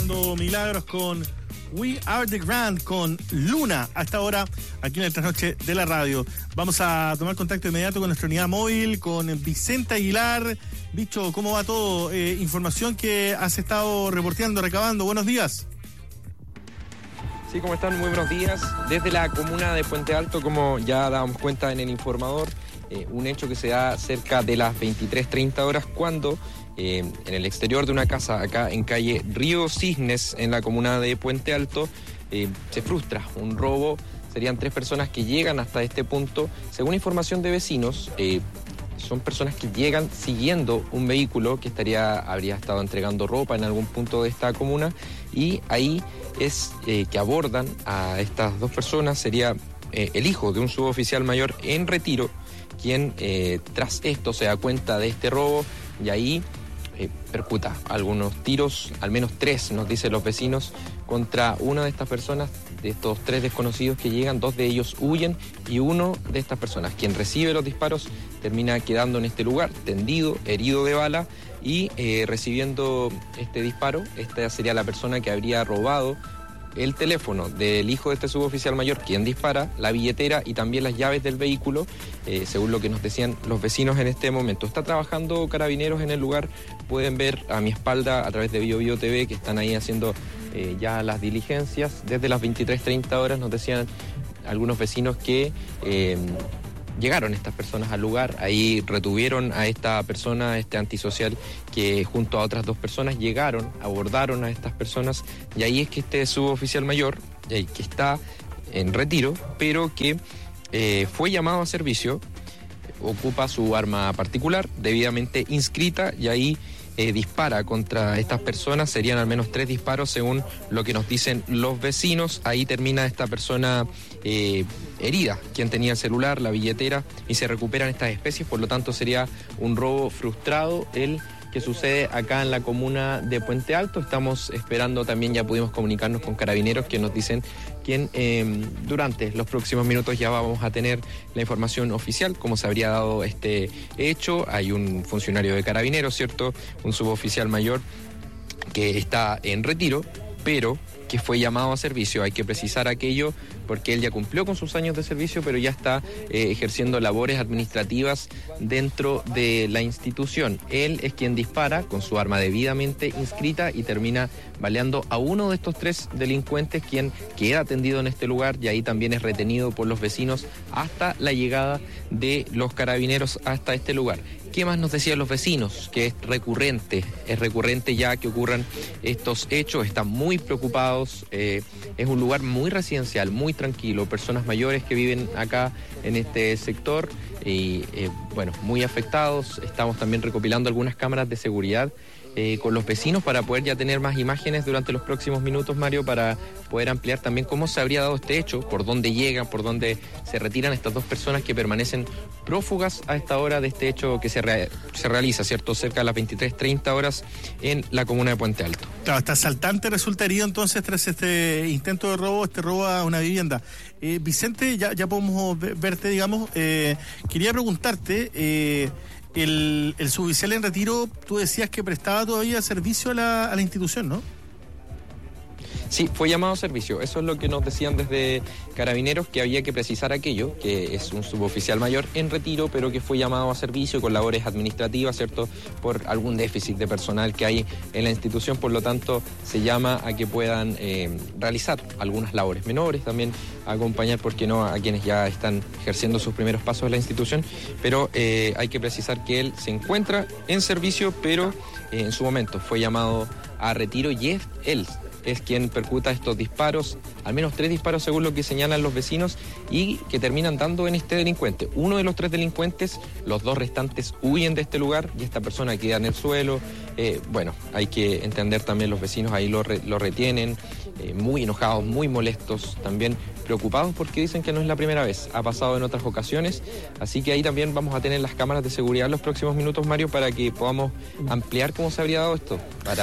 buscando milagros con We Are The Grand, con Luna, a esta hora aquí en el Trasnoche de la radio. Vamos a tomar contacto inmediato con nuestra unidad móvil, con Vicente Aguilar. Bicho, ¿cómo va todo? Información que has estado reporteando, recabando. Buenos días. Sí, ¿cómo están? Muy buenos días. Desde la comuna de Puente Alto, como ya dábamos cuenta en el informador, un hecho que se da cerca de las 23:30 horas cuando en el exterior de una casa acá en calle Río Cisnes, en la comuna de Puente Alto, se frustra un robo. Serían 3 personas que llegan hasta este punto. Según información de vecinos, son personas que llegan siguiendo un vehículo que habría estado entregando ropa en algún punto de esta comuna, y ahí es que abordan a estas 2 personas. Sería el hijo de un suboficial mayor en retiro quien tras esto se da cuenta de este robo y ahí percuta algunos tiros, al menos 3, nos dicen los vecinos, contra una de estas personas. De estos 3 desconocidos que llegan, 2 de ellos huyen y uno de estas personas, quien recibe los disparos, termina quedando en este lugar, tendido, herido de bala y recibiendo este disparo. Esta sería la persona que habría robado el teléfono del hijo de este suboficial mayor, quien dispara, la billetera y también las llaves del vehículo, según lo que nos decían los vecinos en este momento. Está trabajando carabineros en el lugar. Pueden ver a mi espalda a través de Bio Bio TV que están ahí haciendo ya las diligencias. Desde las 23:30 horas nos decían algunos vecinos que llegaron estas personas al lugar. Ahí retuvieron a esta persona, este antisocial, que junto a otras 2 personas llegaron, abordaron a estas personas, y ahí es que este suboficial mayor, que está en retiro, pero que fue llamado a servicio, ocupa su arma particular, debidamente inscrita, y ahí dispara contra estas personas. Serían al menos 3 disparos según lo que nos dicen los vecinos. Ahí termina esta persona herida, quien tenía el celular, la billetera, y se recuperan estas especies. Por lo tanto sería un robo frustrado el que sucede acá en la comuna de Puente Alto. Estamos esperando también, ya pudimos comunicarnos con carabineros que nos dicen que durante los próximos minutos ya vamos a tener la información oficial, cómo se habría dado este hecho. Hay un funcionario de carabineros, ¿cierto? Un suboficial mayor que está en retiro, pero que fue llamado a servicio. Hay que precisar aquello porque él ya cumplió con sus años de servicio, pero ya está ejerciendo labores administrativas dentro de la institución. Él es quien dispara con su arma debidamente inscrita y termina baleando a uno de estos 3 delincuentes, quien queda atendido en este lugar, y ahí también es retenido por los vecinos hasta la llegada de los carabineros hasta este lugar. ¿Qué más nos decían los vecinos? Que es recurrente ya que ocurran estos hechos. Están muy preocupados. Es un lugar muy residencial, muy tranquilo, personas mayores que viven acá en este sector y muy afectados. Estamos también recopilando algunas cámaras de seguridad con los vecinos para poder ya tener más imágenes durante los próximos minutos, Mario, para poder ampliar también cómo se habría dado este hecho, por dónde llegan, por dónde se retiran estas 2 personas que permanecen prófugas a esta hora de este hecho que se realiza, ¿cierto?, cerca de las 23:30 horas en la comuna de Puente Alto. Claro, este asaltante resulta herido entonces tras este intento de robo, robo a una vivienda. Vicente, ya podemos verte, digamos. Quería preguntarte, el suboficial en retiro, tú decías que prestaba todavía servicio a la institución, ¿no? Sí, fue llamado a servicio. Eso es lo que nos decían desde carabineros, que había que precisar aquello, que es un suboficial mayor en retiro, pero que fue llamado a servicio con labores administrativas, ¿cierto?, por algún déficit de personal que hay en la institución. Por lo tanto, se llama a que puedan realizar algunas labores menores, también acompañar, ¿por qué no?, a quienes ya están ejerciendo sus primeros pasos en la institución. Pero hay que precisar que él se encuentra en servicio, pero en su momento fue llamado a retiro, y él es quien percuta estos disparos, al menos 3 disparos según lo que señalan los vecinos, y que terminan dando en este delincuente. Uno de los 3 delincuentes, los 2 restantes huyen de este lugar y esta persona queda en el suelo. Hay que entender también, los vecinos ahí lo retienen, muy enojados, muy molestos, también preocupados porque dicen que no es la primera vez, ha pasado en otras ocasiones, así que ahí también vamos a tener las cámaras de seguridad en los próximos minutos, Mario, para que podamos ampliar cómo se habría dado esto, para dónde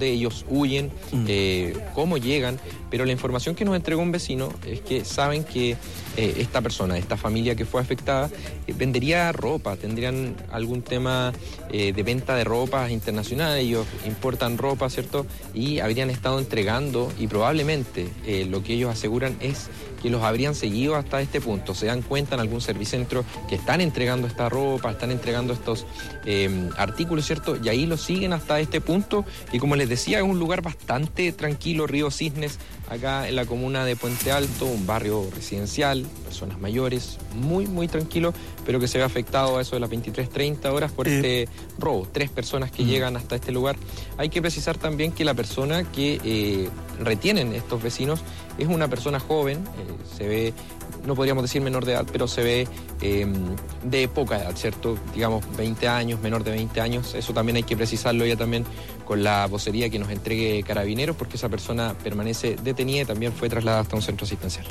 dónde ellos huyen, cómo llegan, pero la información que nos entregó un vecino es que saben que esta persona, esta familia que fue afectada, vendería ropa, tendrían algún tema de venta de ropa internacional, ellos importan ropa, ¿cierto? Y habrían estado entregando, y probablemente lo que ellos aseguran es que los habrían seguido hasta este punto. Se dan cuenta en algún servicentro que están entregando esta ropa, están entregando estos artículos, ¿cierto? Y ahí los siguen hasta este punto. Y como les decía, es un lugar bastante tranquilo, Río Cisnes, acá en la comuna de Puente Alto, un barrio residencial, personas mayores, muy, muy tranquilo, pero que se ve afectado a eso de las 23:30 horas por este robo. 3 personas que llegan hasta este lugar. Hay que precisar también que la persona que retienen estos vecinos es una persona joven, se ve, no podríamos decir menor de edad, pero se ve de poca edad, ¿cierto? Digamos 20 años, menor de 20 años, eso también hay que precisarlo ya también con la vocería que nos entregue Carabineros, porque esa persona permanece detenida y también fue trasladada hasta un centro asistencial.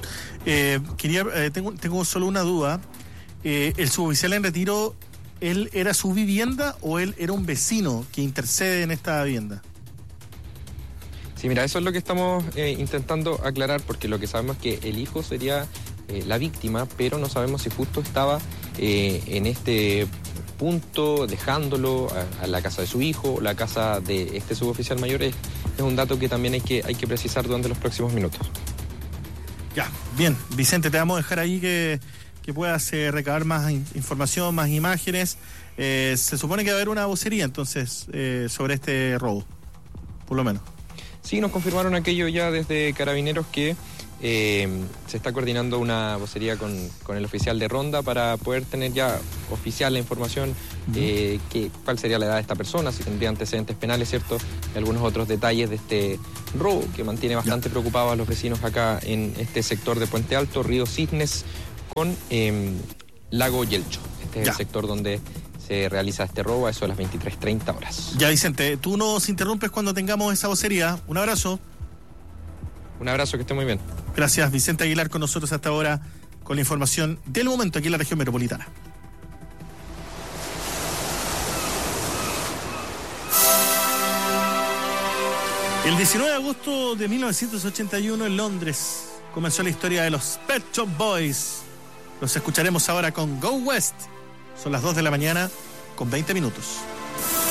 Tengo solo una duda. ¿El suboficial en retiro, él era su vivienda o él era un vecino que intercede en esta vivienda? Sí, mira, eso es lo que estamos intentando aclarar, porque lo que sabemos es que el hijo sería la víctima, pero no sabemos si justo estaba en este punto, dejándolo a la casa de su hijo, o la casa de este suboficial mayor. Es un dato que también hay que precisar durante los próximos minutos. Ya, bien. Vicente, te vamos a dejar ahí que puedas recabar más información, más imágenes. Se supone que va a haber una vocería, entonces, sobre este robo, por lo menos. Sí, nos confirmaron aquello ya desde Carabineros que se está coordinando una vocería con el oficial de ronda para poder tener ya oficial la información, cuál sería la edad de esta persona, si tendría antecedentes penales, ¿cierto? Y algunos otros detalles de este robo que mantiene bastante preocupados a los vecinos acá en este sector de Puente Alto, Río Cisnes con Lago Yelcho. Este es el sector donde se realiza este robo a eso de las 23:30 horas. Ya, Vicente, tú nos interrumpes cuando tengamos esa vocería. Un abrazo. Un abrazo, que esté muy bien. Gracias, Vicente Aguilar, con nosotros hasta ahora con la información del momento aquí en la región metropolitana. El 19 de agosto de 1981 en Londres comenzó la historia de los Pet Shop Boys. Los escucharemos ahora con Go West. Son las 2 de la mañana con 20 minutos.